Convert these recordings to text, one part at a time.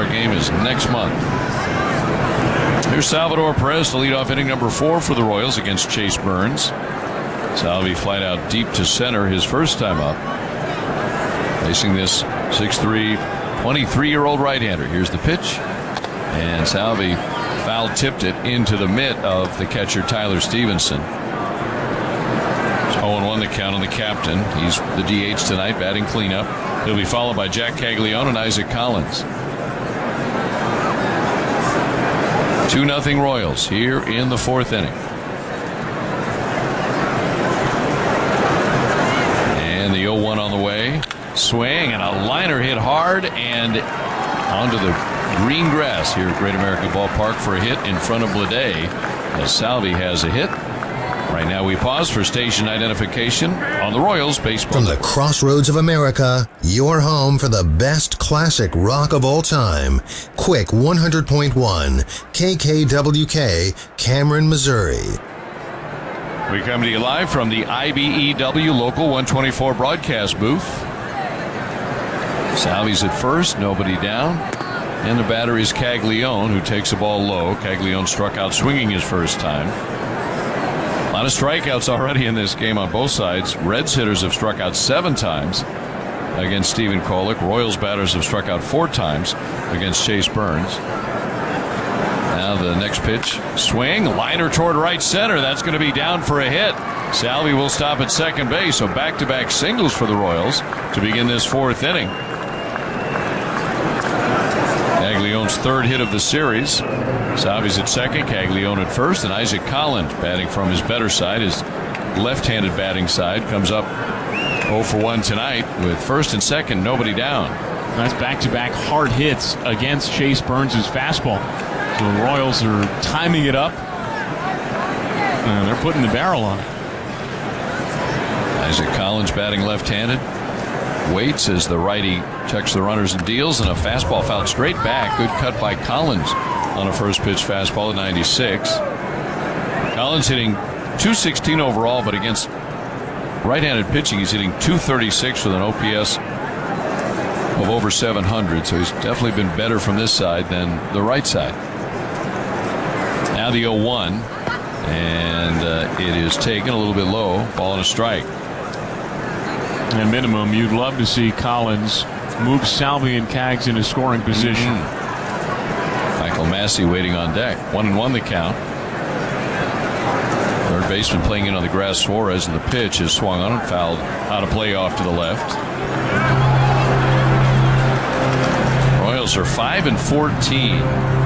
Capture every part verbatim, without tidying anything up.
All-Star game is next month. Here's Salvador Perez to lead off inning number four for the Royals against Chase Burns. Salvi flied out deep to center his first time up, facing this six three, twenty-three-year-old right-hander. Here's the pitch, and Salvi foul tipped it into the mitt of the catcher Tyler Stevenson. It's oh and one the count on the captain. He's the D H tonight, batting cleanup. He'll be followed by Jack Caglione and Isaac Collins. two nothing Royals here in the fourth inning. And the oh one on the way. Swing and a liner hit hard and onto the green grass here at Great American Ballpark for a hit in front of Bleday, as Salvi has a hit. Right now we pause for station identification on the Royals Baseball From the Network. crossroads of America, your home for the best classic rock of all time. Quick one hundred point one, K K W K, Cameron, Missouri. We come to you live from the I B E W Local one twenty-four broadcast booth. Salvi's at first, nobody down. And the batter is Caglione, who takes the ball low. Caglione struck out swinging his first time. A lot of strikeouts already in this game on both sides. Reds hitters have struck out seven times against Stephen Kolek. Royals batters have struck out four times against Chase Burns. Now the next pitch, swing, liner toward right center. That's going to be down for a hit. Salvi will stop at second base. So back-to-back singles for the Royals to begin this fourth inning. Caglione's third hit of the series. Salvi's at second, Caglione at first, and Isaac Collins batting from his better side, his left-handed batting side, comes up oh for one tonight with first and second, nobody down. That's back-to-back hard hits against Chase Burns' fastball. So the Royals are timing it up, and they're putting the barrel on it. Isaac Collins batting left-handed. Waits as the righty checks the runners and deals, and a fastball fouled straight back. Good cut by Collins on a first pitch fastball at ninety-six. Collins hitting two sixteen overall, but against right-handed pitching he's hitting two thirty-six with an O P S of over seven hundred, so he's definitely been better from this side than the right side. Now the oh one, and uh, it is taken a little bit low, ball and a strike. At minimum, you'd love to see Collins move Salvi and Cags into scoring position. Mm-hmm. Michael Massey waiting on deck. One and one the count. Third baseman playing in on the grass, Suarez, and the pitch is swung on and fouled out of play off to the left. Royals are five and fourteen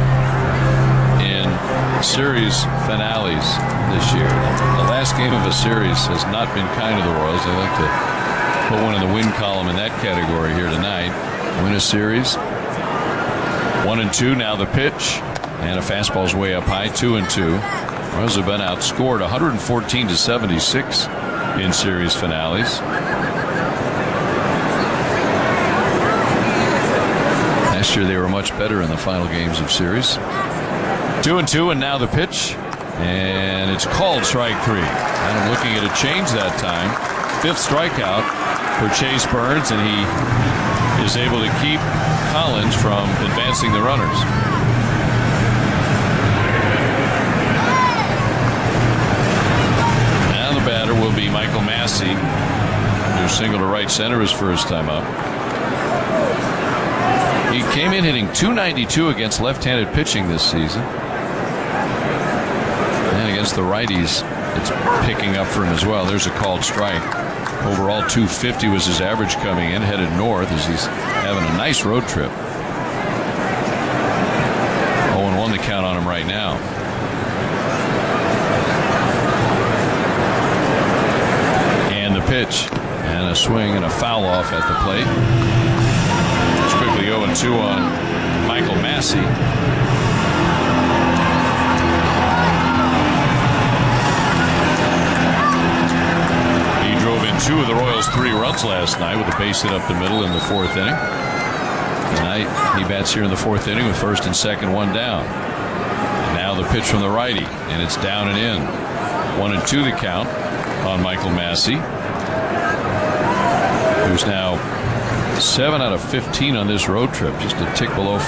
in series finales this year. The last game of a series has not been kind to the Royals. They like to put one in the win column in that category here tonight. Win a series. One and two. Now the pitch. And a fastball's way up high. Two and two. Royals have been outscored one fourteen to seventy-six in series finales. Last year they were much better in the final games of series. Two and two, and now the pitch. And it's called strike three. And I'm looking at a change that time. Fifth strikeout for Chase Burns, and he is able to keep Collins from advancing the runners. Now the batter will be Michael Massey, who singled to right center his first time up. He came in hitting two ninety-two against left-handed pitching this season. And against the righties, it's picking up for him as well. There's a called strike. Overall, two fifty was his average coming in, headed north as he's having a nice road trip. oh and one the count on him right now. And the pitch, and a swing and a foul off at the plate. It's quickly oh and two on Michael Massey. Two of the Royals' three runs last night with a base hit up the middle in the fourth inning. Tonight he bats here in the fourth inning with first and second, one down. And now the pitch from the righty, and it's down and in. One and two the count on Michael Massey, who's now seven out of fifteen on this road trip, just a tick below